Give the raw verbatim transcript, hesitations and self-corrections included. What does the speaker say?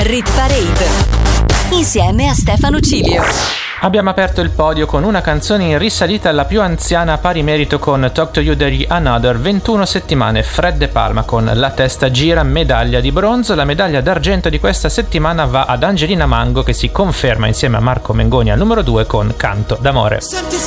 Rit Parade insieme a Stefano Cilio. Abbiamo aperto il podio con una canzone in risalita alla più anziana pari merito con Talk to You degli Another, ventuno settimane, Fred De Palma con La testa gira, medaglia di bronzo. La medaglia d'argento di questa settimana va ad Angelina Mango, che si conferma insieme a Marco Mengoni al numero due con Canto d'amore.